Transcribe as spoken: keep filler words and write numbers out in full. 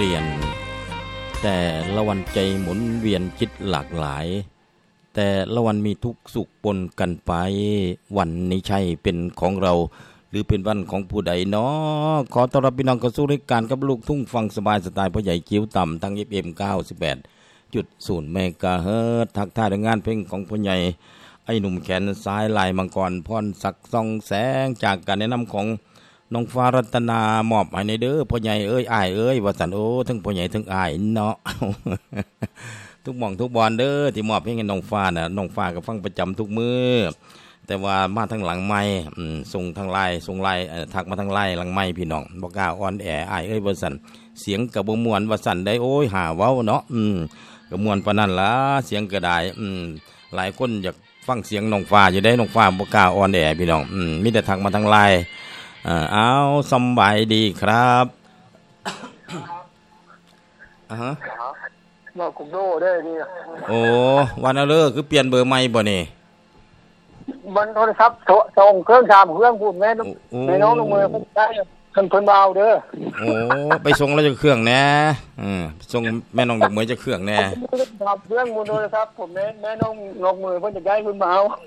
เรียนแต่ละวันใจหมุนเวียนจิตหลากหลายแต่ละวันมีทุกข์สุขปนกันไปวันนี้ใช่เป็นของเราหรือเป็นวันของผู้ใดเนาะขอต้อนรับพี่น้องเข้าสู่รายการกับลูกทุ่งฟังสบายสไตล์พ่อใหญ่จิ๋วต่ำทาง เอฟ เอ็ม เก้าสิบแปดจุดศูนย์ เมกะเฮิรตซ์ทักทายงานเพลงของพ่อใหญ่ไอ้หนุ่มแขนซ้ายลายมังกรพรศักดิ์ส่องแสงจากการแนะนำของน้องฟ้ารัตนามอบให้ในเด้อพ่อใหญ่เอ้ยอ้ายเอ้ยว่าซั่นโอ้ทั้งพ่อใหญ่ทั้งอ้ายเนาะ ทุกหม่องทุกบอนเด้อที่มอบให้น้องฟ้าน่ะน้องฟ้าก็ฟังประจำทุกมื้อแต่ว่ามาทางหลังไมค์อืมส่งทางไลน์ส่งไลน์เอ่อทักมาทางไลน์หลังไมค์พี่น้องบ่กล้าออนแออ้ายเอ้ยว่าซั่นเสียงก็บ่ม่วนว่าซั่นได้โอ้ยหาเว้าเนาะอืมก็ม่วนปานนั้นล่ะเสียงก็ได้อืมหลายคนอยากฟังเสียงน้องฟ้าอยู่ได้น้องฟ้าบ่กล้าออนแอพี่น้องอืมมีแต่ทักมาทางไลน์อ่าเอาสำบายดีครับอ่าฮะว่ากุกโดได้นี่โอ้วันเอาเลิกคือเปลี่ยนเบอร์ใหม่บ่นี่มันโทรศัพท์ส่งเครื่องสามเครื่องพูดแม่แม่น้องลงมือเพิ่นได้เพิ่นเพิ่นบ่เอาเด้อโอ้ไปส่งแล้วจะเครื่องแน่อือส่งแม่น้องดอกเหมยจะเครื่องแน่ครับเครื่องมูลโทรศัพท์ผมแม่แม่น้องลงมือเพิ่นจะได้เพิ่นบ่เอา